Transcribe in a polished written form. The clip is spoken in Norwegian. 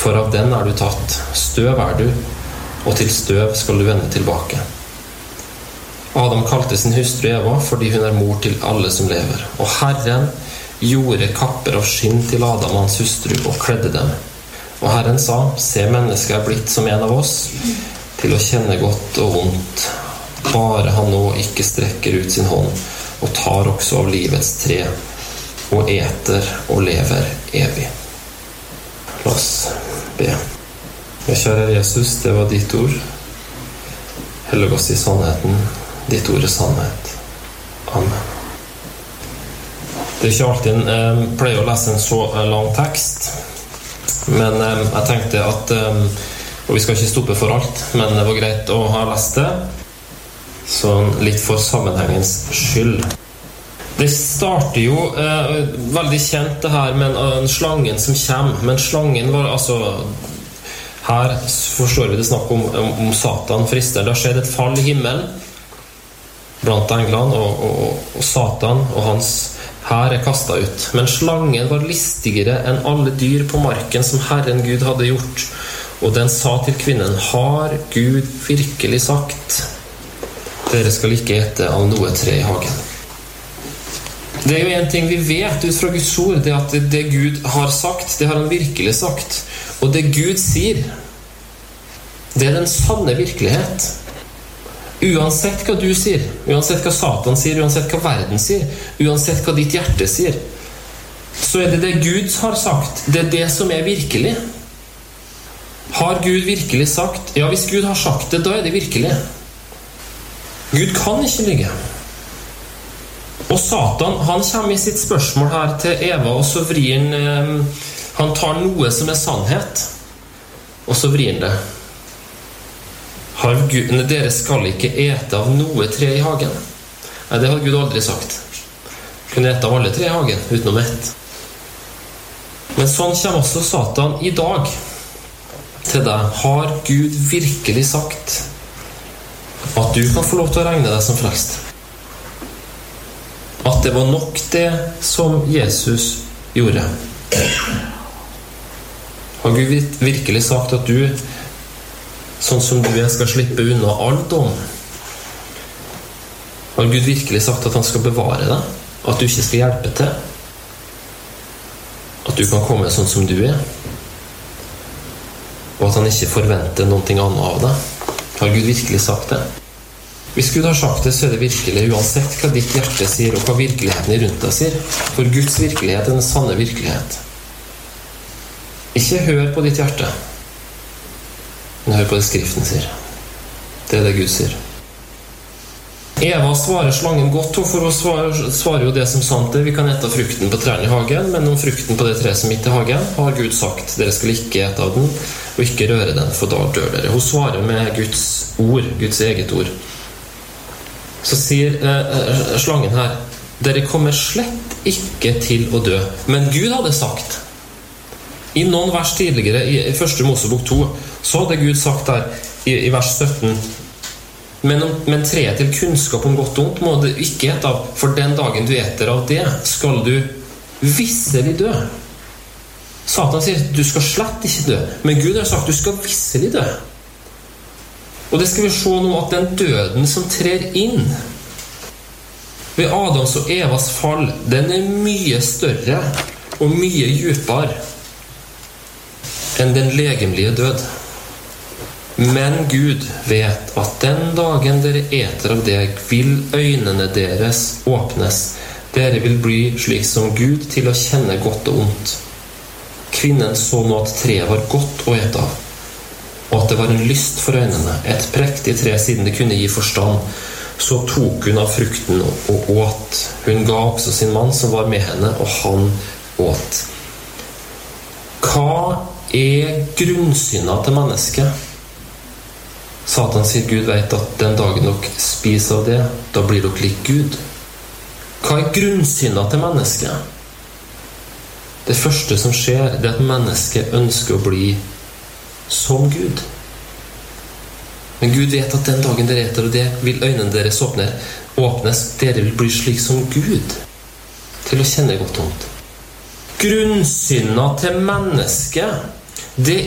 For av den du tatt, støv du, og til støv skal du vende tilbake. Adam kalte sin hustru Eva fordi hun mor til alle som lever. Og Herren gjorde kapper av skinn til Adam og hans hustru og kledde dem. Og Herren sa, se, mennesket blitt som en av oss, til å kjenne godt og vondt. Bare han nå ikke strekker ut sin hånd, og tar også av livets tre, og eter og lever evig. La oss be. Ja, kjære Jesus, det var ditt ord. Hellig oss i sannheten. Ditt ord sannhet. Amen. Det ikke alltid en pleier å lese en så lang tekst, men jeg tenkte at, og vi skal ikke stoppe for alt, men det var greit å ha lest det, sånn litt for sammenhengens skyld. Det starter jo veldig kjent det her med en slangen som kommer, men slangen var altså, her forstår vi det snakk om Satan frister. Det har skjedd et fall i himmelen blant englene, og Satan og hans hær kastet ut. Men slangen var listigere enn alle dyr på marken som Herren Gud hadde gjort. Og den sa til kvinnen, har Gud virkelig sagt, dere skal ikke ete av noe tre i hagen. Det jo en ting vi vet ut fra Guds ord, det at det Gud har sagt, det har han virkelig sagt. Og det Gud sier, det den sanne virkelighet. Uansett hva du sier, uansett hva Satan sier, uansett hva verden sier, uansett hva ditt hjerte sier, så det Gud har sagt, det det som virkelig. Har Gud virkelig sagt? Ja, hvis Gud har sagt det, da det virkelig. Gud kan ikke ligge. Og Satan, han kommer i sitt spørsmål her til Eva, og så vrir han tar noe som sannhet, og så vrir han det. Dere skal ikke ete av noe tre i hagen. Nei, det har Gud aldri sagt. Kunne ete av alle tre i hagen, utenom ett. Men sånn kommer også Satan i dag til deg. Har Gud virkelig sagt at du kan få lov til å regne deg som frelst? At det var nok det som Jesus gjorde? Har Gud virkelig sagt at du, sånn som du skal slippe unna all dom? Har Gud virkelig sagt at han skal bevare deg? At du ikke skal hjelpe til? At du kan komme sånn som du og at han ikke forventer noe annet av deg? Har Gud virkelig sagt det? Hvis Gud har sagt det, så det virkelig, uansett hva ditt hjerte sier og hva virkeligheten rundt deg sier. For Guds virkelighet den sanne virkelighet. Ikke hør på ditt hjerte, men hør på det Skriften sier. Det det Gud sier. Eva svarer slangen godt, for hun svarer jo det som sant det. Vi kan ete frukten på trærne i hagen, men om frukten på det treet som midt i hagen, har Gud sagt, dere skal ikke ete av den, og ikke røre den, for da dør dere. Hun svarer med Guds ord, Guds eget ord. Så sier slangen her, dere kommer slett ikke til å dø. Men Gud hadde sagt, i noen vers tidligere, i 1. Mosebok 2, så hadde Gud sagt der, i vers 17, men treet til kunnskap om godt og ondt må du ikke ete av, for den dagen du eter av det, skal du visselig dø. Satan sier, du skal slett ikke dø, men Gud har sagt, du skal visselig dø. Og det skal vi se nå at den døden som trer inn ved Adams og Evas fall, den mye større og mye djupere enn den legemlige død. Men Gud vet at den dagen dere eter av det, vil øynene deres åpnes. Dere vil bli slik som Gud til å kjenne godt og ondt. Kvinnen så nå at treet var godt å ete av, og at det var en lyst for øynene, et prektig tre siden det kunne gi forstand. Så tok hun av frukten og åt. Hun ga også sin mann som var med henne, og han åt. Hva grunnsynet til mennesket? Satan sier Gud vet at den dagen dere spiser av det, da blir dere lik Gud. Hva grunnsynet til mennesket? Det første som skjer, det at mennesket ønsker å bli som Gud. Men Gud vet at den dagen dere eter, og det vil øynene deres åpnes, dere vil bli slik som Gud, til å kjenne godt og ondt. Grunnsynet til mennesket, det